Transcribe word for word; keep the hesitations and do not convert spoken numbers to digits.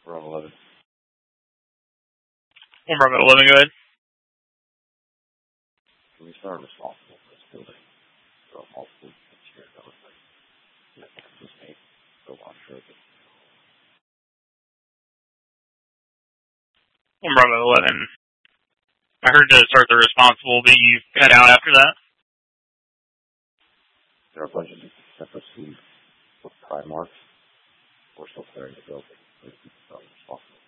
We're on eleven. One Bravo eleven, go ahead. Can we start responsible for this building? There are multiple things here that look like that just made go on sure of it. One Bravo eleven. I heard to start the responsible, but you cut out after that. There are a bunch of different separate suites with prime marks. We're still clearing the building. So we can start responsible.